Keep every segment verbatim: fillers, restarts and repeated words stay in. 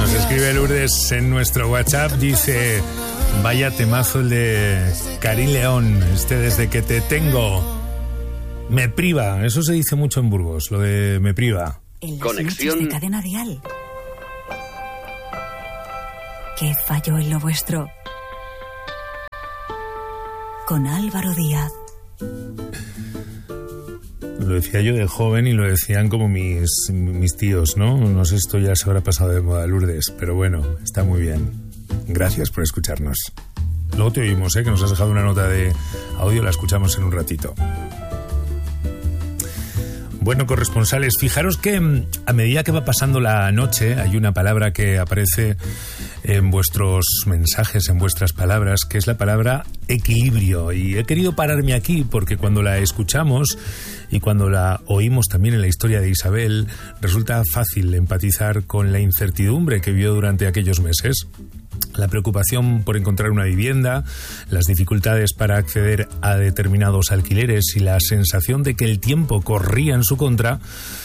Nos escribe Lourdes en nuestro WhatsApp, dice: vaya temazo el de Karim León, este Desde que te tengo. Me priva, eso se dice mucho en Burgos, lo de me priva. En las Conexión de Cadena Dial. ¿Qué falló en lo vuestro? Con Álvaro Díaz. Lo decía yo de joven y lo decían como mis, mis tíos, ¿no? No sé, esto ya se habrá pasado de moda, Lourdes, pero bueno, está muy bien. Gracias por escucharnos. Luego te oímos, ¿eh? Que nos has dejado una nota de audio, la escuchamos en un ratito. Bueno, corresponsales, fijaros que a medida que va pasando la noche hay una palabra que aparece en vuestros mensajes, en vuestras palabras, que es la palabra equilibrio. Y he querido pararme aquí porque cuando la escuchamos y cuando la oímos también en la historia de Isabel, resulta fácil empatizar con la incertidumbre que vivió durante aquellos meses. La preocupación por encontrar una vivienda, las dificultades para acceder a determinados alquileres y la sensación de que el tiempo corría en su contra,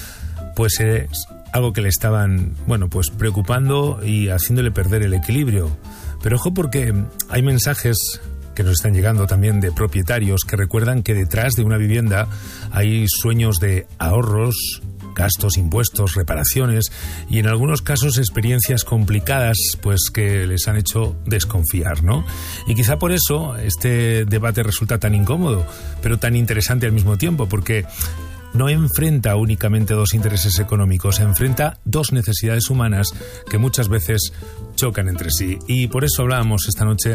pues es algo que le estaban, bueno, pues preocupando y haciéndole perder el equilibrio. Pero ojo, porque hay mensajes que nos están llegando también de propietarios que recuerdan que detrás de una vivienda hay sueños de ahorros, gastos, impuestos, reparaciones y en algunos casos experiencias complicadas pues que les han hecho desconfiar, ¿no? Y quizá por eso este debate resulta tan incómodo, pero tan interesante al mismo tiempo, porque no enfrenta únicamente dos intereses económicos, enfrenta dos necesidades humanas que muchas veces chocan entre sí. Y por eso hablábamos esta noche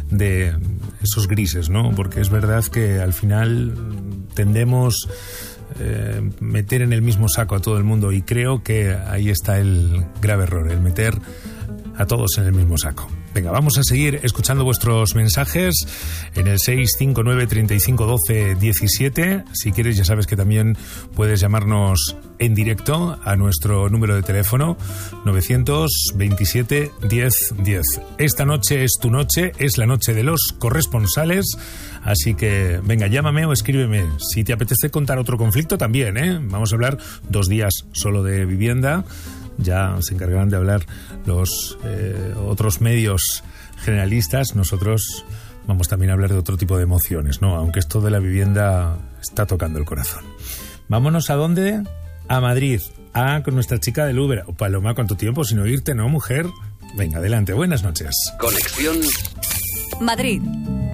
de esos grises, ¿no? Porque es verdad que al final tendemos Eh, meter en el mismo saco a todo el mundo y creo que ahí está el grave error, el meter a todos en el mismo saco. Venga, vamos a seguir escuchando vuestros mensajes en el seis cinco nueve, treinta y cinco, doce, diecisiete. Si quieres, ya sabes que también puedes llamarnos en directo a nuestro número de teléfono novecientos veintisiete, diez, diez. Esta noche es tu noche, es la noche de los corresponsales, así que venga, llámame o escríbeme. Si te apetece contar otro conflicto también, ¿eh? Vamos a hablar dos días solo de vivienda. Ya se encargarán de hablar los eh, otros medios generalistas. Nosotros vamos también a hablar de otro tipo de emociones, ¿no? Aunque esto de la vivienda está tocando el corazón. Vámonos ¿a dónde? A Madrid. Ah, con nuestra chica del Uber. Oh, Paloma, ¿cuánto tiempo sin oírte, no, mujer? Venga, adelante. Buenas noches. Conexión Madrid.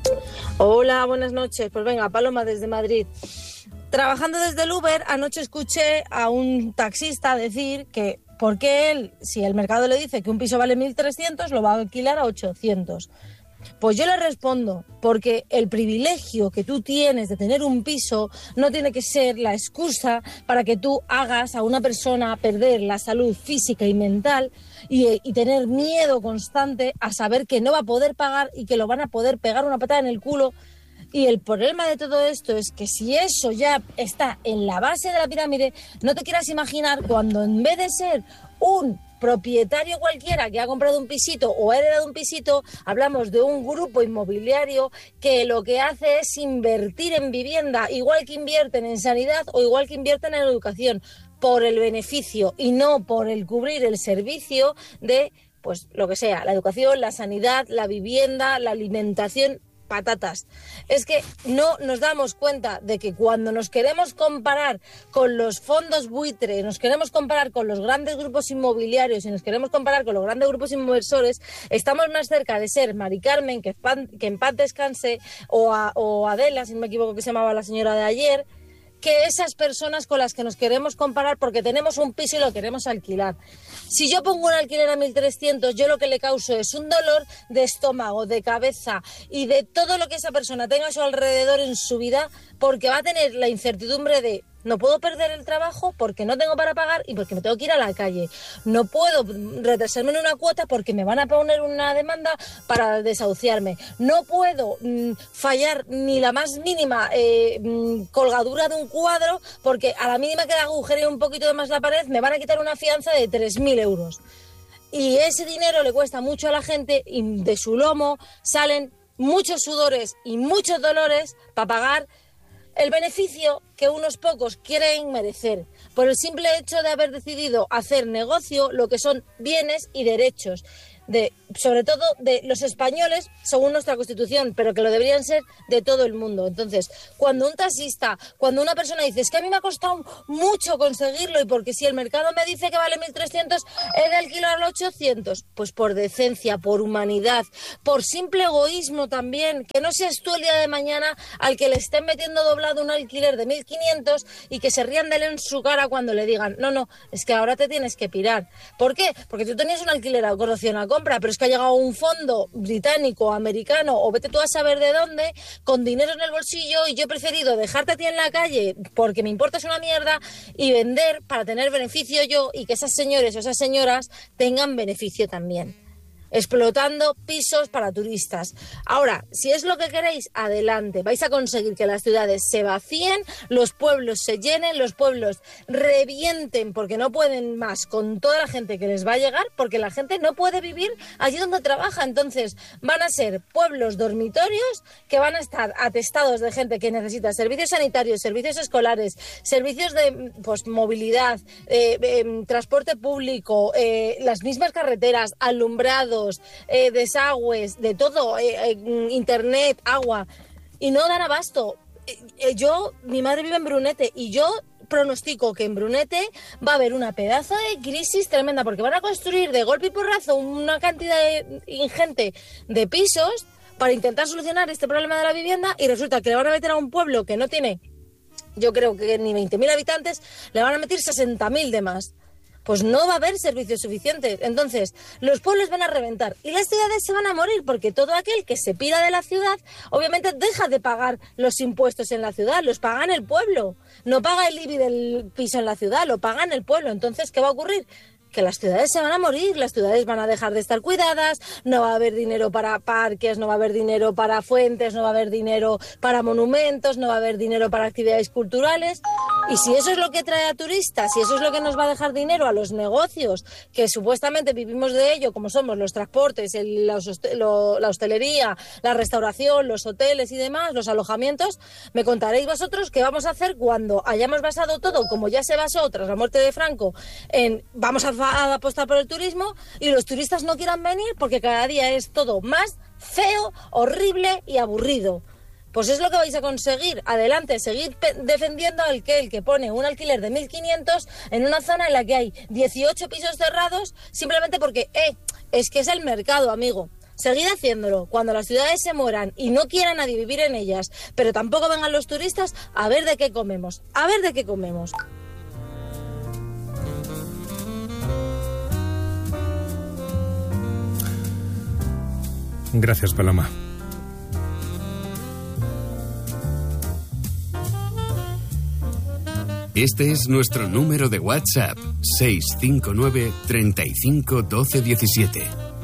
Hola, buenas noches. Pues venga, Paloma desde Madrid. Trabajando desde el Uber, anoche escuché a un taxista decir que ¿por qué él, si el mercado le dice que un piso vale mil trescientos, lo va a alquilar a ochocientos? Pues yo le respondo, porque el privilegio que tú tienes de tener un piso no tiene que ser la excusa para que tú hagas a una persona perder la salud física y mental y, y tener miedo constante a saber que no va a poder pagar y que lo van a poder pegar una patada en el culo. Y el problema de todo esto es que si eso ya está en la base de la pirámide, no te quieras imaginar cuando en vez de ser un propietario cualquiera que ha comprado un pisito o ha heredado un pisito, hablamos de un grupo inmobiliario que lo que hace es invertir en vivienda, igual que invierten en sanidad o igual que invierten en educación, por el beneficio y no por el cubrir el servicio de, pues lo que sea, la educación, la sanidad, la vivienda, la alimentación. Patatas. Es que no nos damos cuenta de que cuando nos queremos comparar con los fondos buitre, nos queremos comparar con los grandes grupos inmobiliarios y nos queremos comparar con los grandes grupos inversores, estamos más cerca de ser Mari Carmen, que, que en paz descanse, o, a, o Adela, si no me equivoco que se llamaba la señora de ayer, que esas personas con las que nos queremos comparar porque tenemos un piso y lo queremos alquilar. Si yo pongo un alquiler a mil trescientos, yo lo que le causo es un dolor de estómago, de cabeza y de todo lo que esa persona tenga a su alrededor en su vida, porque va a tener la incertidumbre de no puedo perder el trabajo porque no tengo para pagar y porque me tengo que ir a la calle. No puedo retrasarme en una cuota porque me van a poner una demanda para desahuciarme. No puedo mmm, fallar ni la más mínima eh, mmm, colgadura de un cuadro porque a la mínima que le agujeree un poquito de más la pared me van a quitar una fianza de tres mil euros. Y ese dinero le cuesta mucho a la gente y de su lomo salen muchos sudores y muchos dolores para pagar el beneficio que unos pocos quieren merecer. por el simple hecho de haber decidido hacer negocio lo que son bienes y derechos, de, sobre todo de los españoles, según nuestra Constitución, pero que lo deberían ser de todo el mundo. Entonces, cuando un taxista, cuando una persona dice, es que a mí me ha costado mucho conseguirlo, y porque si el mercado me dice que vale mil trescientos, he de alquilarlo ochocientos, pues por decencia, por humanidad, por simple egoísmo también, que no seas tú el día de mañana al que le estén metiendo doblado un alquiler de mil quinientos y que se rían de él en su cara cuando le digan, no, no, es que ahora te tienes que pirar. ¿Por qué? Porque tú tenías un alquiler a opción a compra, pero es que ha llegado un fondo británico, americano, o vete tú a saber de dónde, con dinero en el bolsillo, y yo he preferido dejarte a ti en la calle porque me importas una mierda y vender para tener beneficio yo y que esas señores o esas señoras tengan beneficio también. Explotando pisos para turistas. Ahora, si es lo que queréis, adelante. Vais a conseguir que las ciudades se vacíen, los pueblos se llenen, los pueblos revienten porque no pueden más con toda la gente que les va a llegar, porque la gente no puede vivir allí donde trabaja. Entonces van a ser pueblos dormitorios que van a estar atestados de gente que necesita servicios sanitarios, servicios escolares, servicios de pues, movilidad, eh, eh, transporte público, eh, las mismas carreteras, alumbrado, Eh, desagües, de todo, eh, eh, internet, agua, y no dan abasto. Eh, eh, yo, mi madre vive en Brunete y yo pronostico que en Brunete va a haber una pedazo de crisis tremenda porque van a construir de golpe y porrazo una cantidad de, ingente de pisos para intentar solucionar este problema de la vivienda, y resulta que le van a meter a un pueblo que no tiene, yo creo que ni veinte mil habitantes, le van a meter sesenta mil de más. Pues no va a haber servicios suficientes. Entonces, los pueblos van a reventar y las ciudades se van a morir, porque todo aquel que se pira de la ciudad, obviamente deja de pagar los impuestos en la ciudad, los paga en el pueblo. No paga el I B I del piso en la ciudad, lo paga en el pueblo. Entonces, ¿qué va a ocurrir? Que las ciudades se van a morir, las ciudades van a dejar de estar cuidadas, no va a haber dinero para parques, no va a haber dinero para fuentes, no va a haber dinero para monumentos, no va a haber dinero para actividades culturales. Y si eso es lo que trae a turistas, si eso es lo que nos va a dejar dinero a los negocios, que supuestamente vivimos de ello, como somos los transportes, el, la, lo, la hostelería, la restauración, los hoteles y demás, los alojamientos, me contaréis vosotros qué vamos a hacer cuando hayamos basado todo, como ya se basó tras la muerte de Franco, en vamos a a apostar por el turismo, y los turistas no quieran venir porque cada día es todo más feo, horrible y aburrido. Pues es lo que vais a conseguir. Adelante, seguid defendiendo al que el que pone un alquiler de mil quinientos en una zona en la que hay dieciocho pisos cerrados simplemente porque, eh, es que es el mercado, amigo. Seguid haciéndolo. Cuando las ciudades se mueran y no quiera nadie vivir en ellas, pero tampoco vengan los turistas, a ver de qué comemos. A ver de qué comemos. Gracias, Paloma. Este es nuestro número de WhatsApp, seis cinco nueve, treinta y cinco, doce, diecisiete.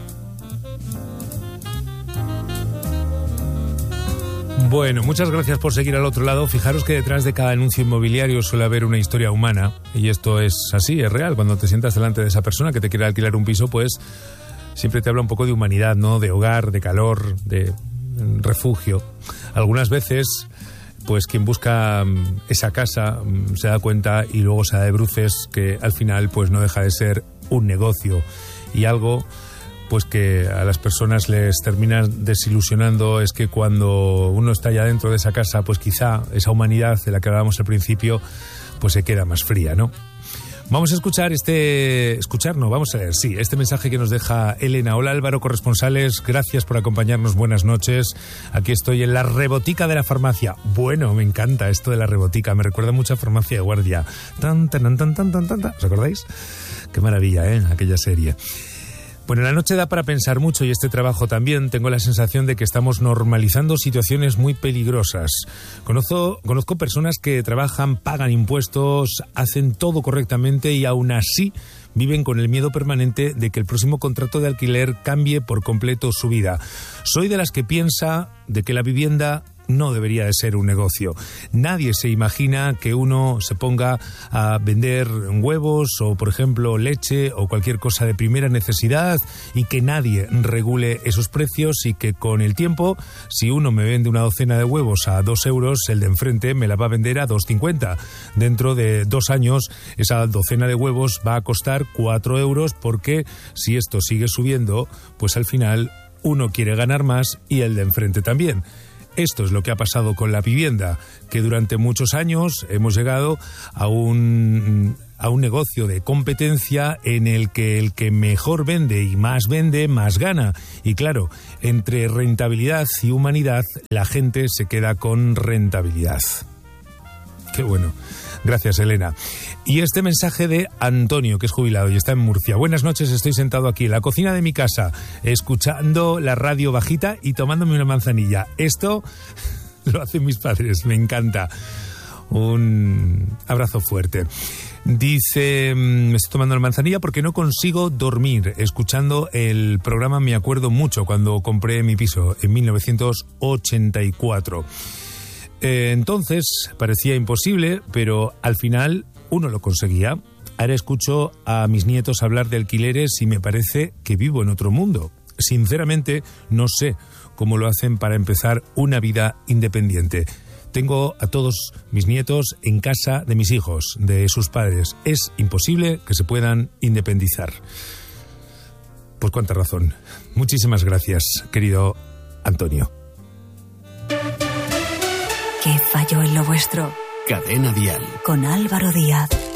Bueno, muchas gracias por seguir al otro lado. Fijaros que detrás de cada anuncio inmobiliario suele haber una historia humana, y esto es así, es real. Cuando te sientas delante de esa persona que te quiere alquilar un piso, pues siempre te habla un poco de humanidad, ¿no? De hogar, de calor, de refugio. Algunas veces, pues quien busca esa casa se da cuenta y luego se da de bruces que al final pues no deja de ser un negocio y algo pues que a las personas les termina desilusionando. Es que cuando uno está ya dentro de esa casa, pues quizá esa humanidad de la que hablábamos al principio pues se queda más fría, ¿no? Vamos a escuchar este... Escuchar, no, vamos a leer, sí, este mensaje que nos deja Elena. Hola, Álvaro, corresponsales, gracias por acompañarnos, buenas noches. Aquí estoy en la rebotica de la farmacia. Bueno, me encanta esto de la rebotica, me recuerda mucho a Farmacia de Guardia. Tan, tan, tan, tan, tan, tan, tan. ¿Os acordáis? Qué maravilla, ¿eh? Aquella serie. Bueno, la noche da para pensar mucho, y este trabajo también. Tengo la sensación de que estamos normalizando situaciones muy peligrosas. Conozco, conozco personas que trabajan, pagan impuestos, hacen todo correctamente y aún así viven con el miedo permanente de que el próximo contrato de alquiler cambie por completo su vida. Soy de las que piensa de que la vivienda no debería de ser un negocio. Nadie se imagina que uno se ponga a vender huevos o, por ejemplo, leche o cualquier cosa de primera necesidad y que nadie regule esos precios y que con el tiempo, si uno me vende una docena de huevos a dos euros, el de enfrente me la va a vender a dos cincuenta. Dentro de dos años, esa docena de huevos va a costar cuatro euros porque si esto sigue subiendo, pues al final uno quiere ganar más y el de enfrente también. Esto es lo que ha pasado con la vivienda, que durante muchos años hemos llegado a un, a un negocio de competencia en el que el que mejor vende y más vende, más gana. Y claro, entre rentabilidad y humanidad, la gente se queda con rentabilidad. Qué bueno. Gracias, Elena. Y este mensaje de Antonio, que es jubilado y está en Murcia. Buenas noches, estoy sentado aquí en la cocina de mi casa, escuchando la radio bajita y tomándome una manzanilla. Esto lo hacen mis padres, me encanta. Un abrazo fuerte. Dice, me estoy tomando la manzanilla porque no consigo dormir. Escuchando el programa me acuerdo mucho cuando compré mi piso en mil novecientos ochenta y cuatro. Entonces parecía imposible, pero al final uno lo conseguía. Ahora escucho a mis nietos hablar de alquileres y me parece que vivo en otro mundo. Sinceramente, no sé cómo lo hacen para empezar una vida independiente. Tengo a todos mis nietos en casa de mis hijos, de sus padres. Es imposible que se puedan independizar. Pues cuánta razón. Muchísimas gracias, querido Antonio. ¿Qué falló en lo vuestro? Cadena Dial. Con Álvaro Díaz.